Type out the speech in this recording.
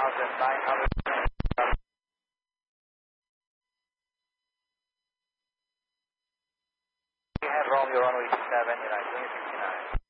1,900. We have Romeo runway 27, United 2069.